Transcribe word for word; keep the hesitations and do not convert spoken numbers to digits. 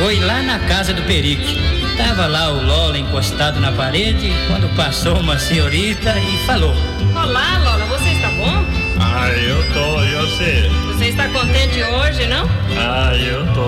foi lá na casa do Perique. Tava lá o Lola encostado na parede, quando passou uma senhorita e falou: Olá, Lola, você está bom? Ah, eu tô, e você? Você está contente hoje, não? Ah, eu tô.